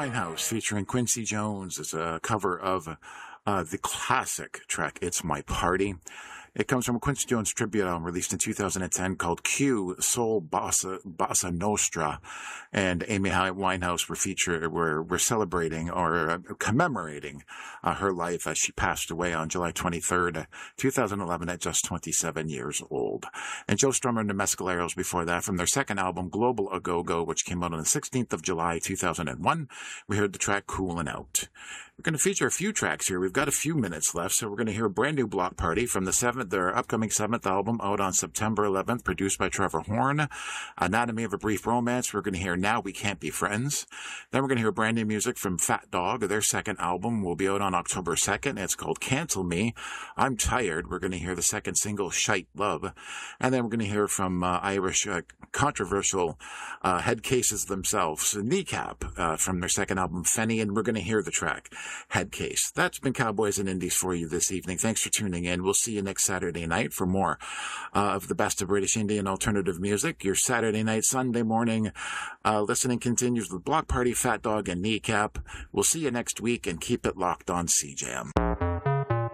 Winehouse featuring Quincy Jones is a cover of the classic track It's My Party. It comes from a Quincy Jones tribute album released in 2010 called Q Soul Bossa Nostra, and Amy Winehouse were celebrating or commemorating her life as she passed away on July 23rd, 2011 at just 27 years old. And Joe Strummer and the Mescaleros before that from their second album Global A Go-Go, which came out on the 16th of July 2001. We heard the track Coolin' Out. We're going to feature a few tracks here. We've got a few minutes left, so we're going to hear a brand new Bloc Party from their upcoming 7th album out on September 11th, produced by Trevor Horn. Anatomy of a Brief Romance. We're going to hear Now We Can't Be Friends. Then we're going to hear brand new music from Fat Dog. Their second album will be out on October 2nd. It's called Cancel Me. I'm Tired. We're going to hear the second single, Shite Love. And then we're going to hear from Irish controversial head cases themselves, Kneecap, from their second album, Fenny. And we're going to hear the track Head Case. That's been Cowboys and Indies for you this evening. Thanks for tuning in. We'll see you next Saturday night for more of the best of British Indian alternative music. Your Saturday night, Sunday morning listening continues with Bloc Party, Fat Dog, and Kneecap. We'll see you next week, and keep it locked on CJAM.